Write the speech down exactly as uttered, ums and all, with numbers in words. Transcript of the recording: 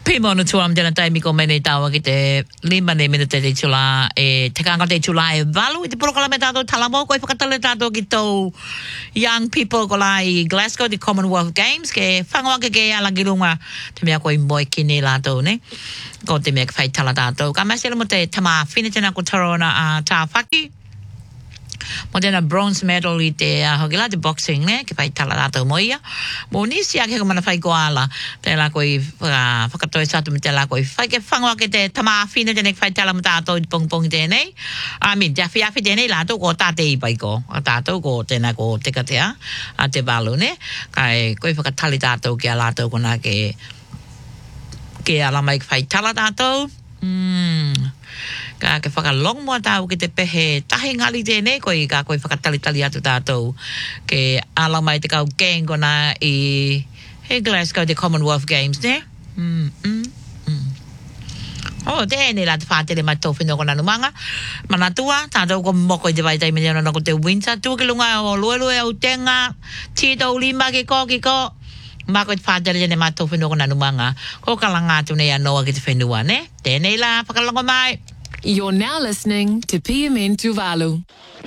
Pimo no tuam dena taimi ko mene tawa ki te lima ne minute te chula e te kanga te chula e valu i te puro kala me tātou talamo ko e whakatale tātou ki tau young people ko la i Glasgow the Commonwealth Games ke whangoa ke ke alangirunga te mea ko i moe kine lātou ne ko te mea ka whai tala tātou ka masera mo te tama whine tena ko tarona a tā whaki mo tēnā bronze medal i te uh, hoki la te boxing ne ke whai tala rātou mo ia mo nisi ake ko mana whai ko ala te la koi uh, whakatoi sātu me te la koi whai ke whangoa ke te tama whina tēne whai tala mo tātou i pong pong tēnei I mean te awhi awhi tēnei rātou ko tāte i pai ko a tātou ko tēnā ko te katea a te walu ne kai koi whakatali tātou ki a rātou kona ke ke ala mai whai tala tātou mm. Ka ke whakalong mua tāu ki te pehe tahi ngali tēnei koi ka koi whakatalitali atu tātou ke ala mai te kau gang kona i he Glasgow the Commonwealth Games ne mm, mm, mm. Oh tēnei la te whātere mai tō whenua kona numanga mana tua tātou ko moko i te vaitai me tēnā ko te winter tua ki lunga o lue lue au tenga tito lima ki ko ki ko mako i te whātere tēnei mai tō whenua kona numanga ko kalanga atu nei anoa ki te whenua ne tēnei la whakalongo mai. You're now listening to P M N Tuvalu.